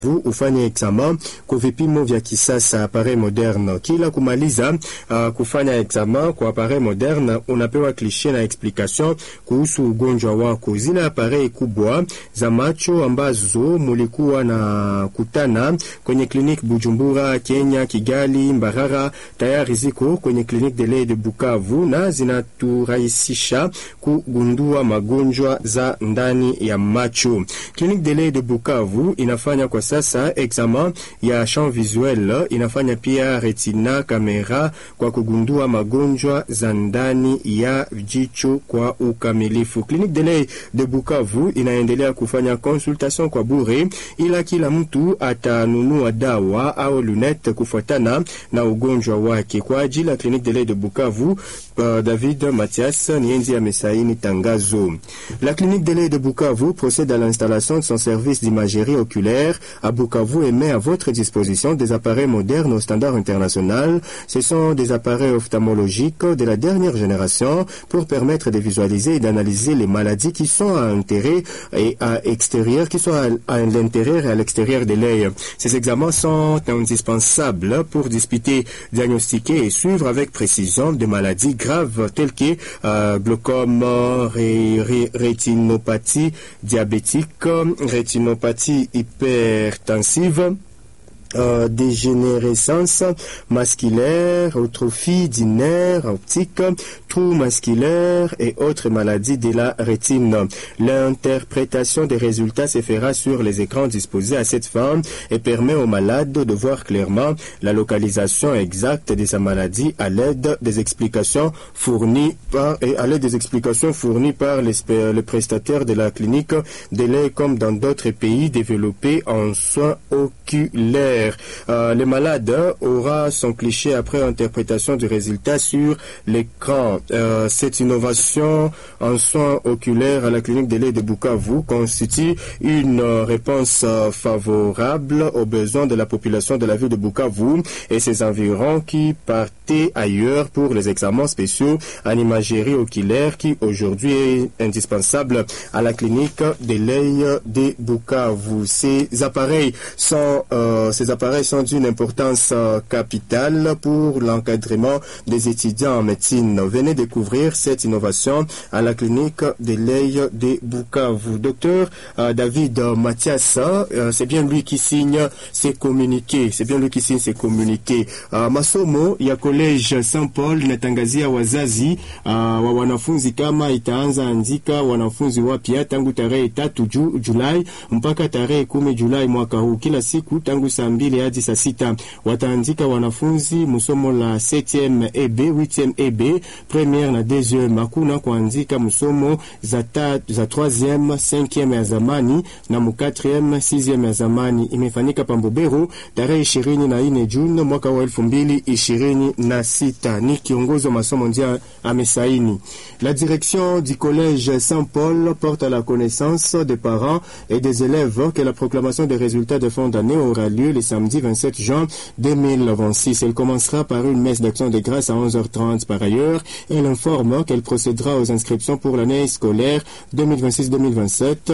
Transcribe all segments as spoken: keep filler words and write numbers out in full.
ufanye examen kwa vipimo vya kisasa appareil moderne. Kila kumaliza uh, kufanya examen kwa appareil moderne unapewa cliché na explication kuhusu ugonjwa wako. Zile appareil kubwa za macho ambazo mulikuwa na kutana kwenye clinique Bujumbura, Kenya, Kigali, Mbarara tayari ziko kwenye clinique de l'Œil de Bukavu na zinaturahisisha kugundua magonjwa za ndani ya macho. Clinique de l'Œil de Bukavu inafanya kwa sasa examen ya champ visuel, inafanya pia retina kamera kwa kugundua magonjwa za ndani ya jicho kwa ukamilifu. Clinique de l'Œil de Bukavu inaendelea kufanya consultation kwa bure, ila kila mtu atanunua dawa au lunette kufuatana na ugonjwa wake. Kwa ajili ya Clinique de l'Œil de Bukavu, uh, David Mathias nienzi amesaini tangazo. La Clinique de l'Œil de Bukavu procède à l'installation de son service d'imagerie oculaire à Bukavu et met à votre disposition des appareils modernes au standard international. Ce sont des appareils ophtalmologiques de la dernière génération pour permettre de visualiser et d'analyser les maladies qui sont à l'intérieur et à l'extérieur, qui sont à, à l'intérieur et à l'extérieur de l'œil. Ces examens sont indispensables pour discuter, diagnostiquer et suivre avec précision des maladies graves telles que euh, glaucome, ré, ré, rétinopathie diabétique, rétinopathie hypertensive, Euh, dégénérescence musculaire, atrophie du nerf optique, trous musculaires et autres maladies de la rétine. L'interprétation des résultats se fera sur les écrans disposés à cette fin et permet aux malades de voir clairement la localisation exacte de sa maladie à l'aide des explications fournies par et à l'aide des explications fournies par les, les prestataires de la clinique de l'œil, comme dans d'autres pays développés en soins oculaires. Euh, le malade aura son cliché après interprétation du résultat sur l'écran. Euh, cette innovation en soins oculaires à la clinique de l'Œil de Bukavu constitue une réponse favorable aux besoins de la population de la ville de Bukavu et ses environs qui partaient ailleurs pour les examens spéciaux en imagerie oculaire qui aujourd'hui est indispensable à la clinique de l'Œil de Bukavu. Ces appareils sont euh, ces appareils sont d'une importance euh, capitale pour l'encadrement des étudiants en médecine. Venez découvrir cette innovation à la clinique de l'Œil de Bukavu. Docteur euh, David Mathias, euh, c'est bien lui qui signe ses communiqués. C'est bien lui qui signe ses communiqués. Euh, masomo ya college Saint Paul natangazia wazazi uh, wa wanafunzi kama itaanza andika wanafunzi wapya tangu tarehe tatu ju, Julai mpaka tarehe kumi Julai mwaka huu. Kila siku tangu saa mbili hadi saa sita wataandika wanafunzi msomo la septième E B, huitième E B, première na deuxième. Hakuna kuandika msomo za tatu, za troisième, cinquième ya zamani na mu quatrième, sixième ya zamani. Imefanyika Pambobero tarehe ishirini na nne Juni mwaka wa elfu mbili ishirini na sita. Ni kiongozi wa masomo ndia amesaini. La direction du collège Saint-Paul porte à la connaissance des parents et des élèves que la proclamation des résultats de fin d'année aura lieu le samedi vingt-sept juin deux mille vingt-six. Elle commencera par une messe d'action de grâce à onze heures trente. Par ailleurs, elle informe qu'elle procédera aux inscriptions pour l'année scolaire deux mille vingt-six deux mille vingt-sept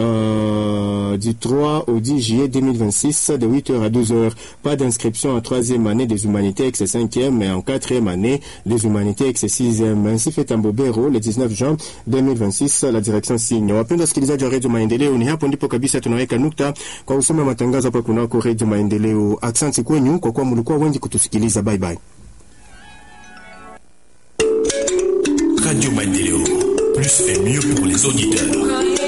euh, du trois au dix juillet deux mille vingt-six de huit heures à douze heures. Pas d'inscription en troisième année des humanités ex cinquième, mais en quatrième année des humanités ex sixième. Ainsi fait Mbobero le dix-neuf juin deux mille vingt-six, la direction signe. Wapenda wasikilizaji wa Radio Maendeleo, ni hapo ndipo kabisa tunaweka nukta kwa usome matangazo hapa kunako Radio Maendeleo. Asante kwenyu kwa kuwa mlikuwa wengi kutusikiliza. Bye bye. Radio Maendeleo, plus et mieux pour les auditeurs.